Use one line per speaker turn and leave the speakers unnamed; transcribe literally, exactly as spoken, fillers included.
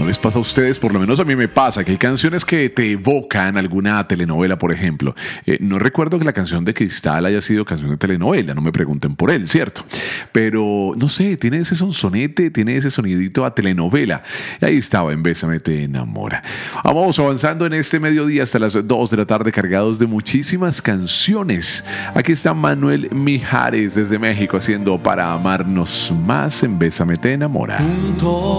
les pasa a ustedes? Por lo menos a mí me pasa que hay canciones que te evocan alguna telenovela, por ejemplo. Eh, no recuerdo que la canción de Cristal haya sido canción de telenovela, no me pregunten por él, ¿cierto? Pero, no sé, tiene ese sonsonete, tiene ese sonidito a telenovela. Y ahí estaba en Bésame te enamora. Vamos avanzando en este mediodía hasta las dos de la tarde, cargados de muchísimas canciones. Aquí está Manuel Mijares desde México haciendo Para amarnos más en Bésame te enamora.
Juntos